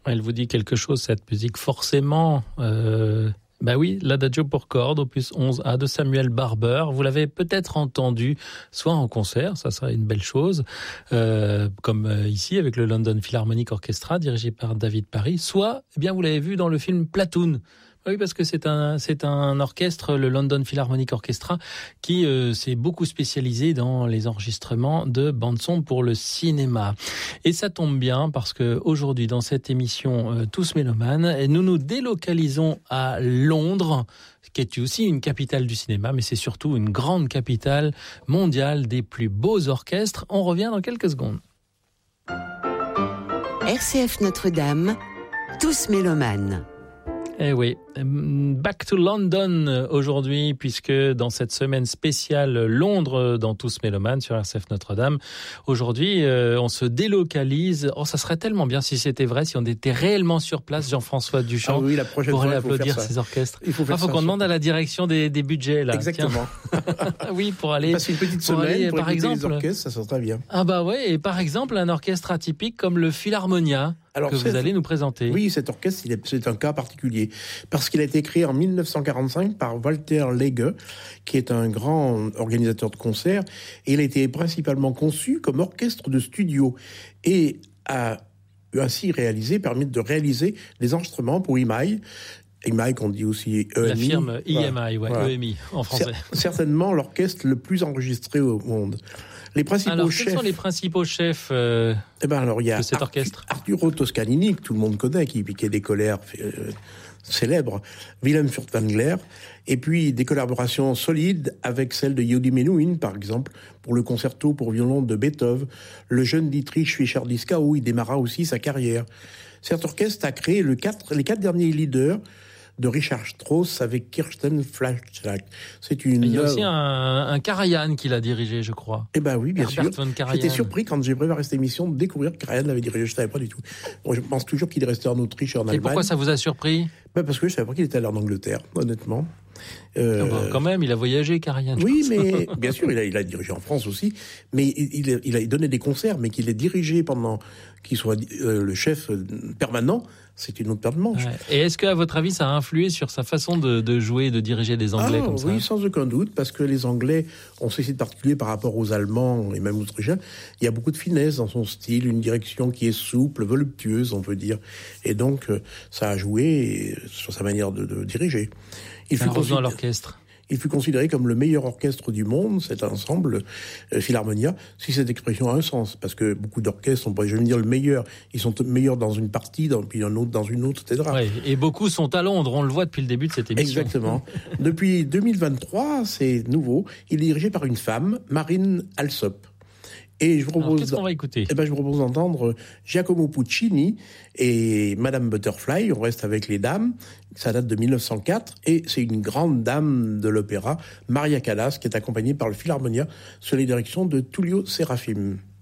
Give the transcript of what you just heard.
Elle vous dit quelque chose, cette musique, forcément. Bah oui, l'Adagio pour cordes, opus 11A de Samuel Barber. Vous l'avez peut-être entendu, soit en concert, ça serait une belle chose, comme ici avec le London Philharmonic Orchestra, dirigé par David Parry, soit, eh bien, vous l'avez vu dans le film Platoon. Oui, parce que c'est un orchestre, le London Philharmonic Orchestra, qui s'est beaucoup spécialisé dans les enregistrements de bandes-son pour le cinéma. Et ça tombe bien parce que aujourd'hui, dans cette émission Tous Mélomanes, nous nous délocalisons à Londres, qui est aussi une capitale du cinéma, mais c'est surtout une grande capitale mondiale des plus beaux orchestres. On revient dans quelques secondes. RCF Notre-Dame, Tous Mélomanes. Eh oui, back to London aujourd'hui, puisque dans cette semaine spéciale Londres dans Tous Mélomanes sur RCF Notre-Dame, aujourd'hui on se délocalise. Oh, ça serait tellement bien si c'était vrai, si on était réellement sur place, Jean-François Duchamp, pour aller applaudir ces orchestres. Il faut qu'on demande à la direction des budgets là. Exactement. Oui, pour aller passer une petite semaine pour par exemple les orchestres, ça serait très bien. Ah bah ouais, et par exemple un orchestre atypique comme le Philharmonia. Alors, que vous allez nous présenter. Oui, cet orchestre, c'est un cas particulier. Parce qu'il a été créé en 1945 par Walter Legge, qui est un grand organisateur de concerts. Et il a été principalement conçu comme orchestre de studio. Et a ainsi permis de réaliser des enregistrements pour EMI. EMI, qu'on dit aussi EMI. La firme EMI, voilà. EMI, en français. Certainement l'orchestre le plus enregistré au monde. Les principaux chefs. Quels sont les principaux chefs de cet orchestre ? Arturo Toscanini, que tout le monde connaît, qui piquait des colères célèbres. Wilhelm Furtwängler. Et puis des collaborations solides avec celle de Yehudi Menuhin, par exemple, pour le concerto pour violon de Beethoven. Le jeune Dietrich Fischer-Dieskau, où il démarra aussi sa carrière. Cet orchestre a créé les 4 derniers leaders de Richard Strauss avec Kirsten Flagstall. Il y a aussi un Karajan qui l'a dirigé, je crois. Eh ben oui, bien sûr. J'étais surpris quand j'ai préparé cette émission de découvrir que Karajan l'avait dirigé. Je ne savais pas du tout. Bon, je pense toujours qu'il est resté en Autriche et en Allemagne. Et pourquoi ça vous a surpris ? Parce que je ne savais pas qu'il était allé en Angleterre, honnêtement. Quand même, il a voyagé, Karajan. Oui, mais bien sûr, il a dirigé en France aussi. Mais il a donné des concerts, mais qu'il ait dirigé pendant qu'il soit le chef permanent, c'est une autre paire de manches. Ouais. Et est-ce qu'à votre avis, ça a influé sur sa façon de jouer, de diriger des Anglais comme ça ? Oui, sans aucun doute, parce que les Anglais ont ceci de particulier par rapport aux Allemands et même aux Autrichiens. Il y a beaucoup de finesse dans son style, une direction qui est souple, voluptueuse, on peut dire. Et donc, ça a joué sur sa manière de diriger. Revenons à l'orchestre. Il fut considéré comme le meilleur orchestre du monde, cet ensemble Philharmonia, si cette expression a un sens, parce que beaucoup d'orchestres sont pas, je veux dire le meilleur, ils sont meilleurs dans une partie, puis un autre dans une autre, etc. Ouais, et beaucoup sont à Londres, on le voit depuis le début de cette émission. Exactement. Depuis 2023, c'est nouveau, il est dirigé par une femme, Marine Alsop. Et je vous propose, qu'est-ce qu'on va écouter ? Je vous propose d'entendre Giacomo Puccini et Madame Butterfly. On reste avec les dames. Ça date de 1904 et c'est une grande dame de l'opéra, Maria Callas, qui est accompagnée par le Philharmonia sous les directions de Tullio Serafim.